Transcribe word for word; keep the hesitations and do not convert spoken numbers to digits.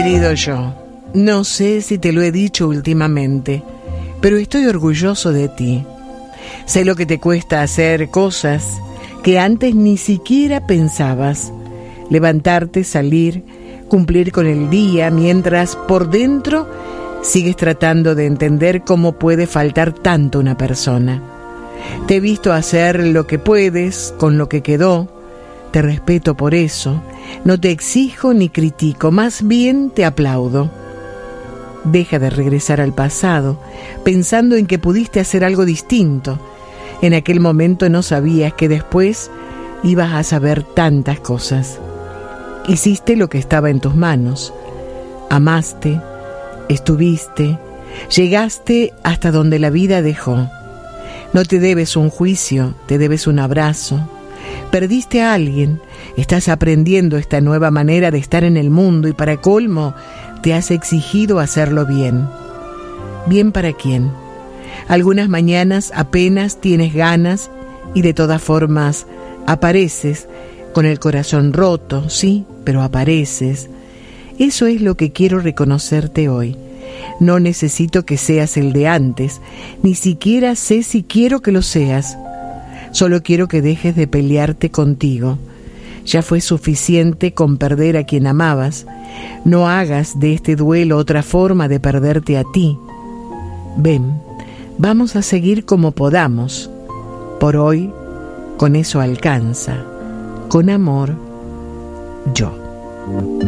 Querido yo, no sé si te lo he dicho últimamente, pero estoy orgulloso de ti. Sé lo que te cuesta hacer cosas que antes ni siquiera pensabas. Levantarte, salir, cumplir con el día, mientras por dentro sigues tratando de entender cómo puede faltar tanto una persona. Te he visto hacer lo que puedes con lo que quedó. Te respeto por eso. No te exijo ni critico, más bien te aplaudo. Deja de regresar al pasado, pensando en que pudiste hacer algo distinto. En aquel momento no sabías que después ibas a saber tantas cosas. Hiciste lo que estaba en tus manos. Amaste, estuviste, llegaste hasta donde la vida dejó. No te debes un juicio, te debes un abrazo. Perdiste a alguien, estás aprendiendo esta nueva manera de estar en el mundo y para colmo te has exigido hacerlo bien. ¿Bien para quién? Algunas mañanas apenas tienes ganas y de todas formas apareces con el corazón roto, sí, pero apareces. Eso es lo que quiero reconocerte hoy. No necesito que seas el de antes, ni siquiera sé si quiero que lo seas. Solo quiero que dejes de pelearte contigo. Ya fue suficiente con perder a quien amabas. No hagas de este duelo otra forma de perderte a ti. Ven, vamos a seguir como podamos. Por hoy, con eso alcanza. Con amor, yo.